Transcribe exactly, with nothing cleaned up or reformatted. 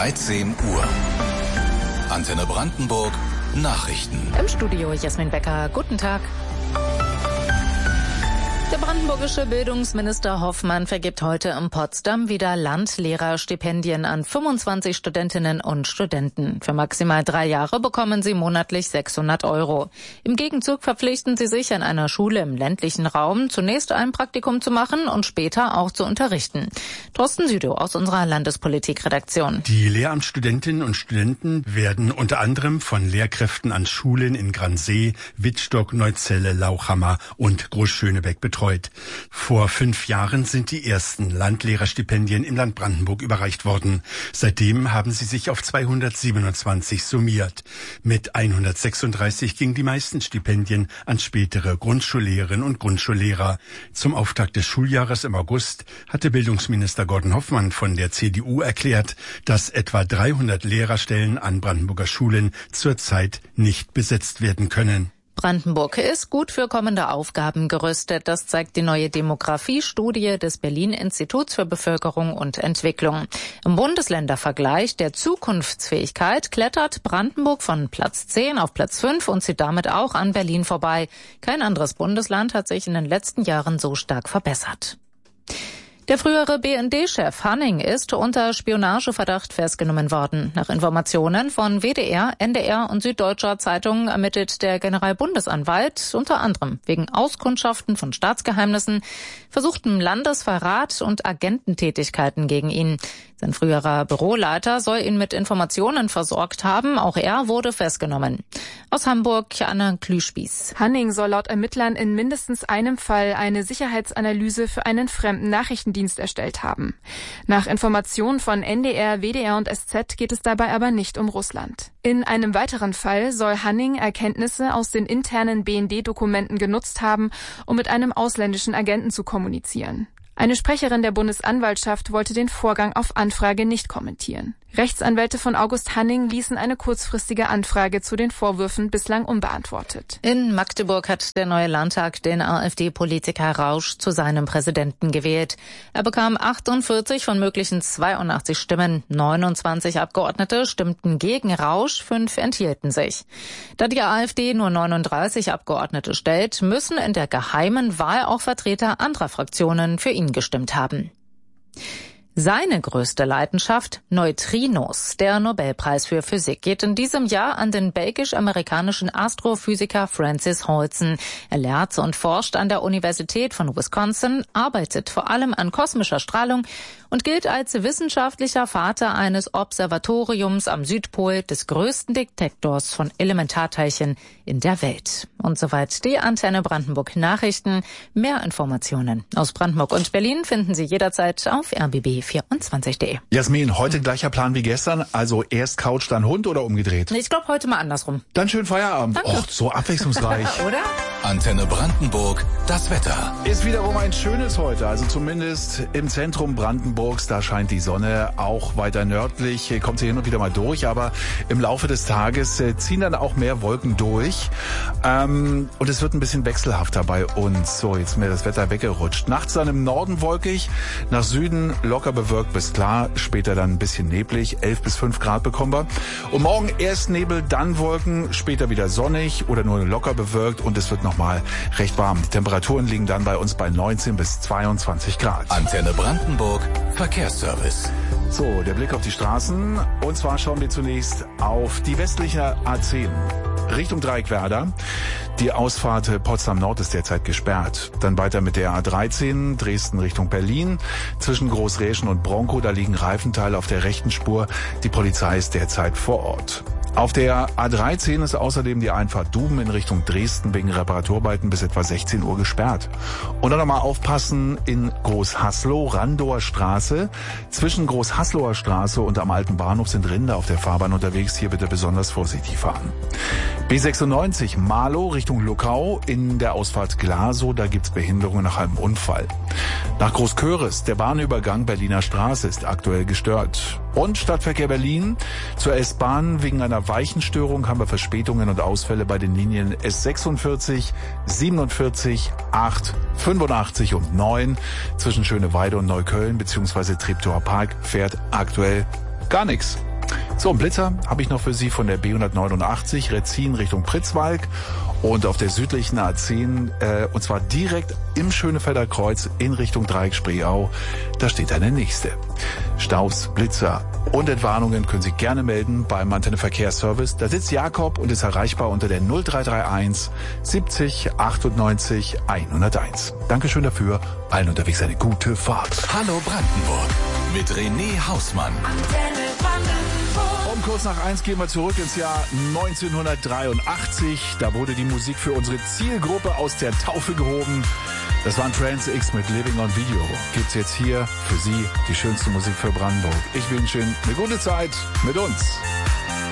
dreizehn Uhr. Antenne Brandenburg Nachrichten. Im Studio Jasmin Becker. Guten Tag. Der brandenburgische Bildungsminister Hoffmann vergibt heute in Potsdam wieder Landlehrerstipendien an fünfundzwanzig Studentinnen und Studenten. Für maximal drei Jahre bekommen sie monatlich sechshundert Euro. Im Gegenzug verpflichten sie sich, an einer Schule im ländlichen Raum zunächst ein Praktikum zu machen und später auch zu unterrichten. Thorsten Südow aus unserer Landespolitikredaktion. Die Lehramtsstudentinnen und Studenten werden unter anderem von Lehrkräften an Schulen in Gransee, Wittstock, Neuzelle, Lauchhammer und Großschönebeck betreut. Vor fünf Jahren sind die ersten Landlehrerstipendien im Land Brandenburg überreicht worden. Seitdem haben sie sich auf zweihundertsiebenundzwanzig summiert. Mit hundertsechsunddreißig gingen die meisten Stipendien an spätere Grundschullehrerinnen und Grundschullehrer. Zum Auftakt des Schuljahres im August hatte Bildungsminister Gordon Hoffmann von der C D U erklärt, dass etwa dreihundert Lehrerstellen an Brandenburger Schulen zurzeit nicht besetzt werden können. Brandenburg ist gut für kommende Aufgaben gerüstet. Das zeigt die neue Demografiestudie des Berlin-Instituts für Bevölkerung und Entwicklung. Im Bundesländervergleich der Zukunftsfähigkeit klettert Brandenburg von Platz zehn auf Platz fünf und zieht damit auch an Berlin vorbei. Kein anderes Bundesland hat sich in den letzten Jahren so stark verbessert. Der frühere B N D-Chef Hanning ist unter Spionageverdacht festgenommen worden. Nach Informationen von W D R, N D R und Süddeutscher Zeitung ermittelt der Generalbundesanwalt unter anderem wegen Auskundschaften von Staatsgeheimnissen, versuchtem Landesverrat und Agententätigkeiten gegen ihn. Sein früherer Büroleiter soll ihn mit Informationen versorgt haben. Auch er wurde festgenommen. Aus Hamburg, Anna Klüspieß. Hanning soll laut Ermittlern in mindestens einem Fall eine Sicherheitsanalyse für einen fremden Nachrichtendienst erstellt haben. Nach Informationen von N D R, W D R und S Z geht es dabei aber nicht um Russland. In einem weiteren Fall soll Hanning Erkenntnisse aus den internen B N D-Dokumenten genutzt haben, um mit einem ausländischen Agenten zu kommunizieren. Eine Sprecherin der Bundesanwaltschaft wollte den Vorgang auf Anfrage nicht kommentieren. Rechtsanwälte von August Hanning ließen eine kurzfristige Anfrage zu den Vorwürfen bislang unbeantwortet. In Magdeburg hat der neue Landtag den AfD-Politiker Rausch zu seinem Präsidenten gewählt. Er bekam achtundvierzig von möglichen zweiundachtzig Stimmen. neunundzwanzig Abgeordnete stimmten gegen Rausch, fünf enthielten sich. Da die AfD nur neununddreißig Abgeordnete stellt, müssen in der geheimen Wahl auch Vertreter anderer Fraktionen für ihn gestimmt haben. Seine größte Leidenschaft, Neutrinos. Der Nobelpreis für Physik geht in diesem Jahr an den belgisch-amerikanischen Astrophysiker Francis Holson. Er lehrt und forscht an der Universität von Wisconsin, arbeitet vor allem an kosmischer Strahlung und gilt als wissenschaftlicher Vater eines Observatoriums am Südpol, des größten Detektors von Elementarteilchen in der Welt. Und soweit die Antenne Brandenburg Nachrichten. Mehr Informationen aus Brandenburg und Berlin finden Sie jederzeit auf r b b vierundzwanzig punkt d e. Jasmin, heute gleicher Plan wie gestern, also erst Couch, dann Hund oder umgedreht? Ich glaube heute mal andersrum. Dann schönen Feierabend. Danke. Och, so abwechslungsreich. Oder? Antenne Brandenburg, das Wetter. Ist wiederum ein schönes heute, also zumindest im Zentrum Brandenburgs, da scheint die Sonne, auch weiter nördlich kommt sie hin und wieder mal durch, aber im Laufe des Tages ziehen dann auch mehr Wolken durch ähm, und es wird ein bisschen wechselhafter bei uns. So, jetzt ist mir das Wetter weggerutscht. Nachts dann im Norden wolkig, nach Süden locker bewölkt bis klar, später dann ein bisschen neblig, elf bis fünf Grad bekommen wir. Und morgen erst Nebel, dann Wolken, später wieder sonnig oder nur locker bewölkt und es wird noch mal recht warm. Die Temperaturen liegen dann bei uns bei neunzehn bis zweiundzwanzig Grad. Antenne Brandenburg, Verkehrsservice. So, der Blick auf die Straßen. Und zwar schauen wir zunächst auf die westliche A zehn. Richtung Dreieckwerder. Die Ausfahrt Potsdam Nord ist derzeit gesperrt. Dann weiter mit der A dreizehn, Dresden Richtung Berlin. Zwischen Großräschen und Bronkow, da liegen Reifenteile auf der rechten Spur. Die Polizei ist derzeit vor Ort. Auf der A dreizehn ist außerdem die Einfahrt Duben in Richtung Dresden wegen Reparaturarbeiten bis etwa sechzehn Uhr gesperrt. Und dann nochmal aufpassen in Großhaslow, Randower Straße. Zwischen Großhaslower Straße und am Alten Bahnhof sind Rinder auf der Fahrbahn unterwegs. Hier bitte besonders vorsichtig fahren. B sechsundneunzig, Marlow Richtung Luckau in der Ausfahrt Glasow. Da gibt's Behinderungen nach einem Unfall. Nach Großköris, der Bahnübergang Berliner Straße ist aktuell gestört. Und Stadtverkehr Berlin zur S-Bahn wegen einer Weichenstörung haben wir Verspätungen und Ausfälle bei den Linien S sechsundvierzig, siebenundvierzig, acht, fünfundachtzig und neun. Zwischen Schöneweide und Neukölln bzw. Treptower Park fährt aktuell gar nichts. So, ein Blitzer habe ich noch für Sie von der B hundertneunundachtzig, Retzin Richtung Pritzwalk und auf der südlichen A zehn, äh, und zwar direkt im Schönefelder Kreuz in Richtung Dreieck-Spreeau. Da steht eine nächste. Staus, Blitzer und Entwarnungen können Sie gerne melden beim Antenne Verkehrsservice. Da sitzt Jakob und ist erreichbar unter der null drei drei eins siebzig achtundneunzig hunderteins. Dankeschön dafür. Allen unterwegs eine gute Fahrt. Hallo Brandenburg mit René Hausmann. Antenne Brandenburg. Um kurz nach eins gehen wir zurück ins Jahr neunzehnhundertdreiundachtzig. Da wurde die Musik für unsere Zielgruppe aus der Taufe gehoben. Das waren Trans X mit Living on Video. Gibt's jetzt hier für Sie die schönste Musik für Brandenburg. Ich wünsche Ihnen eine gute Zeit mit uns.